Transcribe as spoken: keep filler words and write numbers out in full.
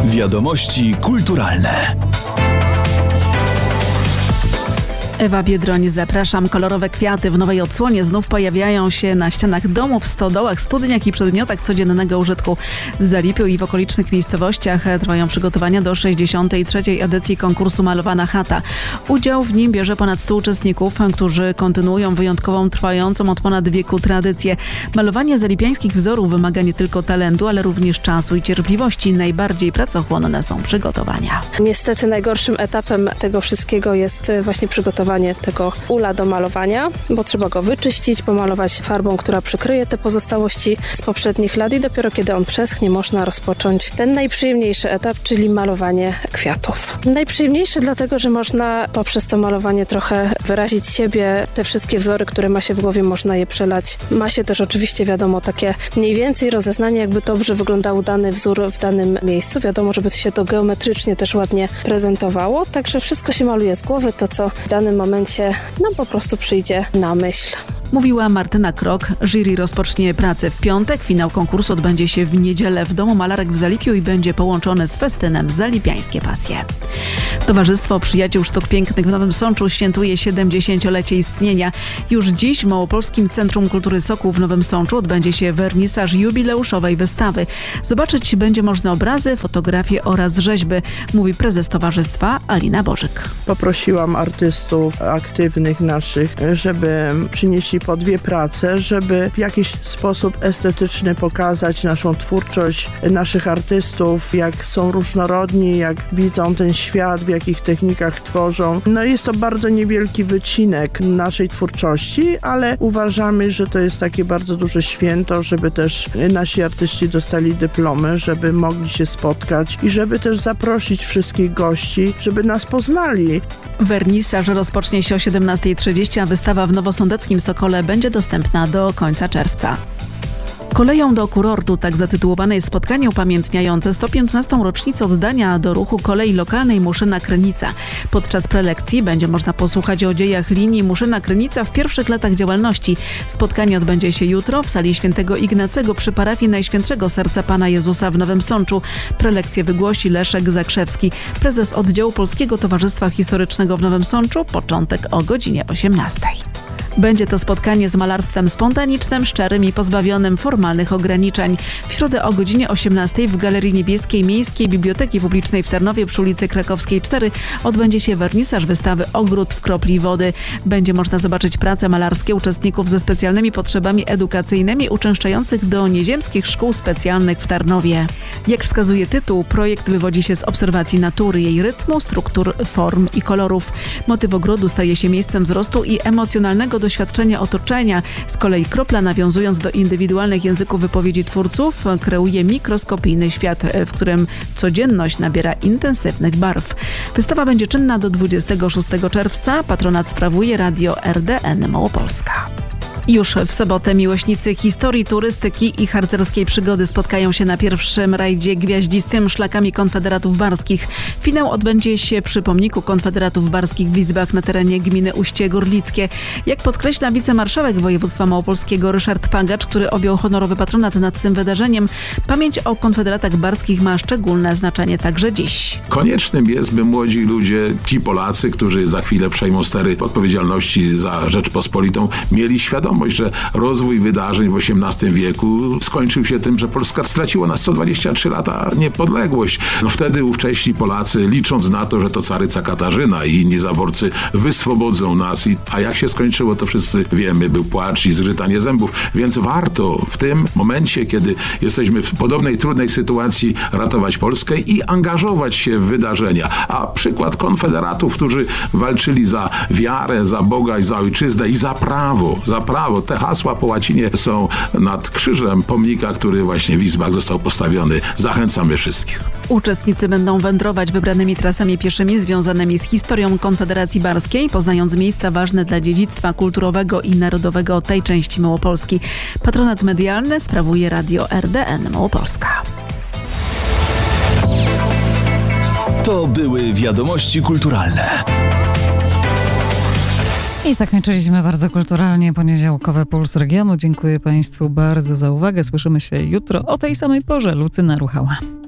Wiadomości kulturalne. Ewa Biedroń, zapraszam. Kolorowe kwiaty w nowej odsłonie znów pojawiają się na ścianach domów, stodołach, studniach i przedmiotach codziennego użytku. W Zalipiu i w okolicznych miejscowościach trwają przygotowania do sześćdziesiątej trzeciej edycji konkursu Malowana chata. Udział w nim bierze ponad stu uczestników, którzy kontynuują wyjątkową, trwającą od ponad wieku tradycję. Malowanie zalipiańskich wzorów wymaga nie tylko talentu, ale również czasu i cierpliwości. Najbardziej pracochłonne są przygotowania. Niestety najgorszym etapem tego wszystkiego jest właśnie przygotowanie tego ula do malowania, bo trzeba go wyczyścić, pomalować farbą, która przykryje te pozostałości z poprzednich lat i dopiero kiedy on przeschnie, można rozpocząć ten najprzyjemniejszy etap, czyli malowanie kwiatów. Najprzyjemniejszy dlatego, że można poprzez to malowanie trochę wyrazić siebie, te wszystkie wzory, które ma się w głowie, można je przelać. Ma się też oczywiście, wiadomo, takie mniej więcej rozeznanie, jakby dobrze wyglądał dany wzór w danym miejscu. Wiadomo, żeby się to geometrycznie też ładnie prezentowało, także wszystko się maluje z głowy, to co w danym momencie nam po prostu przyjdzie na myśl. Mówiła Martyna Krok. Jury rozpocznie pracę w piątek. Finał konkursu odbędzie się w niedzielę w Domu Malarek w Zalipiu i będzie połączone z festynem Zalipiańskie pasje. Towarzystwo Przyjaciół Sztuk Pięknych w Nowym Sączu świętuje siedemdziesięciolecie istnienia. Już dziś w Małopolskim Centrum Kultury Sokół w Nowym Sączu odbędzie się wernisaż jubileuszowej wystawy. Zobaczyć będzie można obrazy, fotografie oraz rzeźby, mówi prezes towarzystwa Alina Bożyk. Poprosiłam artystów aktywnych naszych, żeby przynieśli po dwie prace, żeby w jakiś sposób estetyczny pokazać naszą twórczość naszych artystów, jak są różnorodni, jak widzą ten świat, w jakich technikach tworzą. No jest to bardzo niewielki wycinek naszej twórczości, ale uważamy, że to jest takie bardzo duże święto, żeby też nasi artyści dostali dyplomy, żeby mogli się spotkać i żeby też zaprosić wszystkich gości, żeby nas poznali. Wernisaż rozpocznie się o siedemnastej trzydzieści, a wystawa w Nowosądeckim Sokole będzie dostępna do końca czerwca. Koleją do kurortu, tak zatytułowane jest spotkanie upamiętniające sto piętnastą rocznicę oddania do ruchu kolei lokalnej Muszyna-Krynica. Podczas prelekcji będzie można posłuchać o dziejach linii Muszyna-Krynica w pierwszych latach działalności. Spotkanie odbędzie się jutro w sali świętego Ignacego przy parafii Najświętszego Serca Pana Jezusa w Nowym Sączu. Prelekcję wygłosi Leszek Zakrzewski, prezes oddziału Polskiego Towarzystwa Historycznego w Nowym Sączu. Początek o godzinie osiemnastej. Będzie to spotkanie z malarstwem spontanicznym, szczerym i pozbawionym formalnych ograniczeń. W środę o godzinie osiemnastej w Galerii Niebieskiej Miejskiej Biblioteki Publicznej w Tarnowie przy ulicy Krakowskiej cztery odbędzie się wernisaż wystawy Ogród w kropli wody. Będzie można zobaczyć prace malarskie uczestników ze specjalnymi potrzebami edukacyjnymi uczęszczających do nieziemskich szkół specjalnych w Tarnowie. Jak wskazuje tytuł, projekt wywodzi się z obserwacji natury, jej rytmu, struktur, form i kolorów. Motyw ogrodu staje się miejscem wzrostu i emocjonalnego doświadczenia otoczenia. Z kolei kropla, nawiązując do indywidualnych języków wypowiedzi twórców, kreuje mikroskopijny świat, w którym codzienność nabiera intensywnych barw. Wystawa będzie czynna do dwudziestego szóstego czerwca. Patronat sprawuje Radio R D N Małopolska. Już w sobotę miłośnicy historii, turystyki i harcerskiej przygody spotkają się na pierwszym rajdzie gwiaździstym Szlakami Konfederatów Barskich. Finał odbędzie się przy pomniku Konfederatów Barskich w Izbach na terenie gminy Uście Gorlickie. Jak podkreśla wicemarszałek województwa małopolskiego Ryszard Pagacz, który objął honorowy patronat nad tym wydarzeniem, pamięć o Konfederatach Barskich ma szczególne znaczenie także dziś. Koniecznym jest, by młodzi ludzie, ci Polacy, którzy za chwilę przejmą stery odpowiedzialności za Rzeczpospolitą, mieli świadomość, że rozwój wydarzeń w osiemnastym wieku skończył się tym, że Polska straciła na sto dwadzieścia trzy lata niepodległość. No wtedy ówcześni Polacy, licząc na to, że to caryca Katarzyna i inni zaborcy wyswobodzą nas, i, a jak się skończyło, to wszyscy wiemy, był płacz i zgrzytanie zębów. Więc warto w tym momencie, kiedy jesteśmy w podobnej trudnej sytuacji, ratować Polskę i angażować się w wydarzenia. A przykład konfederatów, którzy walczyli za wiarę, za Boga i za ojczyznę i za prawo, za prawo. Te hasła po łacinie są nad krzyżem pomnika, który właśnie w Izbach został postawiony. Zachęcamy wszystkich. Uczestnicy będą wędrować wybranymi trasami pieszymi związanymi z historią Konfederacji Barskiej, poznając miejsca ważne dla dziedzictwa kulturowego i narodowego tej części Małopolski. Patronat medialny sprawuje Radio R D N Małopolska. To były wiadomości kulturalne. I zakończyliśmy bardzo kulturalnie poniedziałkowy Puls Regionu. Dziękuję Państwu bardzo za uwagę. Słyszymy się jutro o tej samej porze. Lucyna Ruchała.